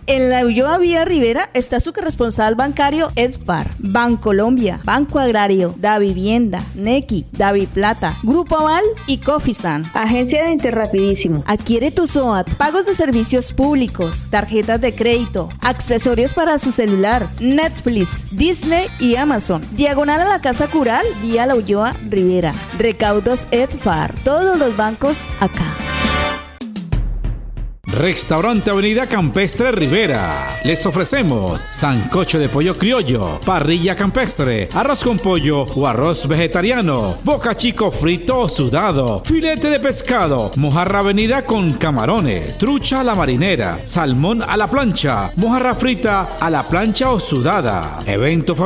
En la Ulloa Vía Rivera está su corresponsal bancario Edfar, Bancolombia, Banco Agrario, Da Vivienda, Nequi, Daviplata, Grupo Aval y Cofisan. Agencia de Interrapidísimo. Adquiere tu SOAT, pagos de servicios públicos, tarjetas de crédito, accesorios para su celular, Netflix, Disney y Amazon. Diagonal a la Casa Cural, vía la Ulloa Rivera. Recaudos Edfar, todos los bancos acá. Restaurante Avenida Campestre Rivera. Les ofrecemos sancocho de pollo criollo, parrilla campestre, arroz con pollo o arroz vegetariano, boca chico frito o sudado, filete de pescado, mojarra avenida con camarones, trucha a la marinera, salmón a la plancha, mojarra frita a la plancha o sudada. Evento familiar